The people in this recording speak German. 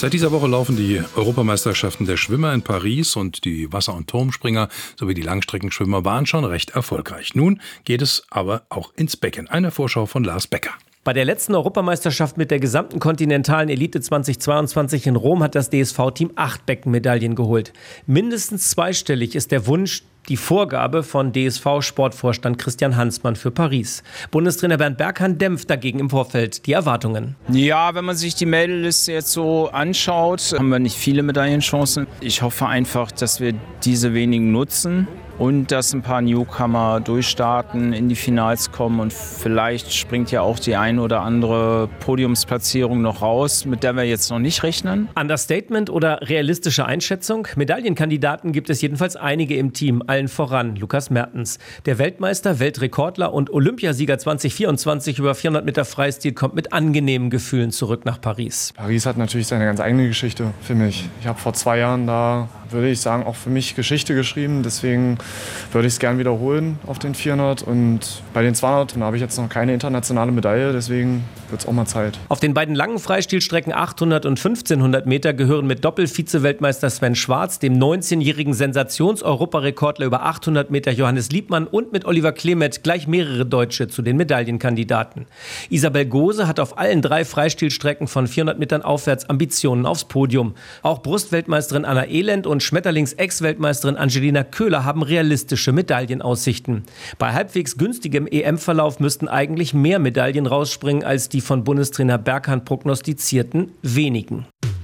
Seit dieser Woche laufen die Europameisterschaften der Schwimmer in Paris und die Wasser- und Turmspringer sowie die Langstreckenschwimmer waren schon recht erfolgreich. Nun geht es aber auch ins Becken. Eine Vorschau von Lars Becker. Bei der letzten Europameisterschaft mit der gesamten kontinentalen Elite 2022 in Rom hat das DSV-Team 8 Beckenmedaillen geholt. Mindestens zweistellig ist der Wunsch, die Vorgabe von DSV-Sportvorstand Christian Hansmann für Paris. Bundestrainer Bernd Berghahn dämpft dagegen im Vorfeld die Erwartungen. Ja, wenn man sich die Medailliste jetzt so anschaut, haben wir nicht viele Medaillenchancen. Ich hoffe einfach, dass wir diese wenigen nutzen und dass ein paar Newcomer durchstarten, in die Finals kommen und vielleicht springt ja auch die ein oder andere Podiumsplatzierung noch raus, mit der wir jetzt noch nicht rechnen. Understatement oder realistische Einschätzung? Medaillenkandidaten gibt es jedenfalls einige im Team, allen voran Lukas Mertens. Der Weltmeister, Weltrekordler und Olympiasieger 2024 über 400 Meter Freistil kommt mit angenehmen Gefühlen zurück nach Paris. Paris hat natürlich seine ganz eigene Geschichte für mich. Ich habe vor 2 Jahren da, würde ich sagen, auch für mich Geschichte geschrieben. Deswegen würde ich es gern wiederholen auf den 400. Und bei den 200 habe ich jetzt noch keine internationale Medaille. Deswegen wird es auch mal Zeit. Auf den beiden langen Freistilstrecken 800 und 1500 Meter gehören mit Doppel-Vize-Weltmeister Sven Schwarz, dem 19-jährigen Sensations-Europarekordler über 800 Meter Johannes Liebmann und mit Oliver Klemet gleich mehrere Deutsche zu den Medaillenkandidaten. Isabel Gose hat auf allen 3 Freistilstrecken von 400 Metern aufwärts Ambitionen aufs Podium. Auch Brustweltmeisterin Anna Elend und Schmetterlings-Ex-Weltmeisterin Angelina Köhler haben realistische Medaillenaussichten. Bei halbwegs günstigem EM-Verlauf müssten eigentlich mehr Medaillen rausspringen als die von Bundestrainer Berghahn prognostizierten wenigen.